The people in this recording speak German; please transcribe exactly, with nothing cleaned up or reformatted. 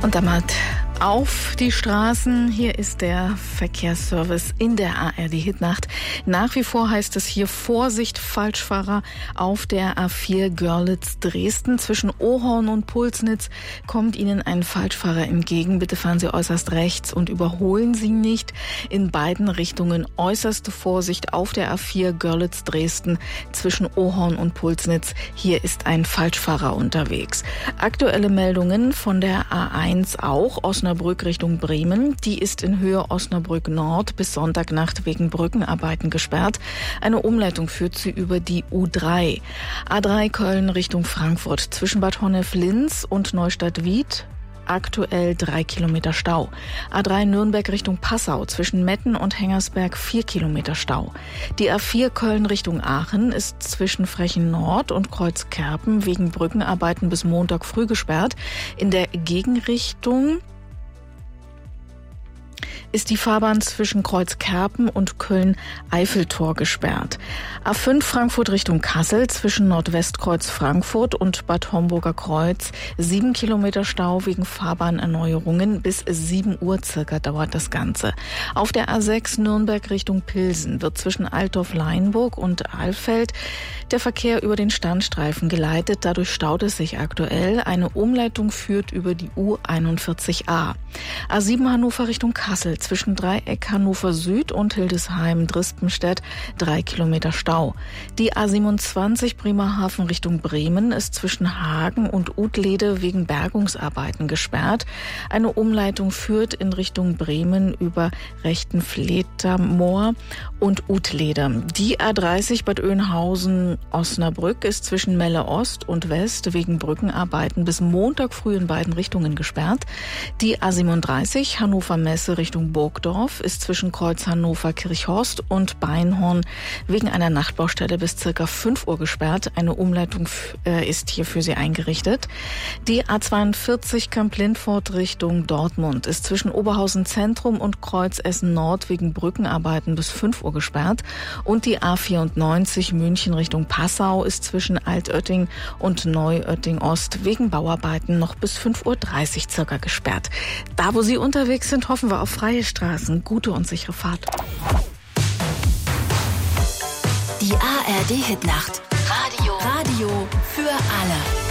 Und damit auf die Straßen. Hier ist der Verkehrsservice in der A R D Hitnacht. Nach wie vor heißt es hier Vorsicht, Falschfahrer auf der A vier Görlitz-Dresden. Zwischen Ohorn und Pulsnitz kommt Ihnen ein Falschfahrer entgegen. Bitte fahren Sie äußerst rechts und überholen Sie nicht. In beiden Richtungen äußerste Vorsicht auf der A vier Görlitz-Dresden zwischen Ohorn und Pulsnitz. Hier ist ein Falschfahrer unterwegs. Aktuelle Meldungen von der A eins auch. Osnabrück Richtung Bremen. Die ist in Höhe Osnabrück Nord bis Sonntagnacht wegen Brückenarbeiten gesperrt. Eine Umleitung führt sie über die U drei. A drei Köln Richtung Frankfurt. Zwischen Bad Honnef-Linz und Neustadt-Wied aktuell drei Kilometer Stau. A drei Nürnberg Richtung Passau. Zwischen Metten und Hengersberg vier Kilometer Stau. Die A vier Köln Richtung Aachen ist zwischen Frechen Nord und Kreuzkerpen wegen Brückenarbeiten bis Montag früh gesperrt. In der Gegenrichtung ist die Fahrbahn zwischen Kreuzkerpen und Köln-Eiffeltor gesperrt. A fünf Frankfurt Richtung Kassel zwischen Nordwestkreuz Frankfurt und Bad Homburger Kreuz sieben Kilometer Stau wegen Fahrbahnerneuerungen. Bis sieben Uhr circa dauert das Ganze. Auf der A sechs Nürnberg Richtung Pilsen wird zwischen Altdorf-Leinburg und Alfeld der Verkehr über den Standstreifen geleitet. Dadurch staut es sich aktuell. Eine Umleitung führt über die U einundvierzig a. A sieben Hannover Richtung Kassel zwischen Dreieck Hannover Süd und Hildesheim-Drispenstedt drei Kilometer Stau. Die A siebenundzwanzig Bremerhaven Richtung Bremen ist zwischen Hagen und Utlede wegen Bergungsarbeiten gesperrt. Eine Umleitung führt in Richtung Bremen über Rechtenfletermoor und Utlede. Die A dreißig Bad Oeynhausen-Osnabrück ist zwischen Melle Ost und West wegen Brückenarbeiten bis Montag früh in beiden Richtungen gesperrt. Die A siebenunddreißig Hannover-Messe Richtung Burgdorf ist zwischen Kreuz Hannover-Kirchhorst und Beinhorn wegen einer Nachtbaustelle bis circa fünf Uhr gesperrt. Eine Umleitung äh, ist hier für Sie eingerichtet. Die A zweiundvierzig Kamp-Lindfort Richtung Dortmund ist zwischen Oberhausen Zentrum und Kreuz Essen Nord wegen Brückenarbeiten bis fünf Uhr gesperrt. Und die A vierundneunzig München Richtung Passau ist zwischen Altötting und Neuötting Ost wegen Bauarbeiten noch bis fünf Uhr dreißig circa gesperrt. Da, wo Sie unterwegs sind, hoffen wir auf freie Straßen, gute und sichere Fahrt. Die A R D Hitnacht. Radio. Radio für alle.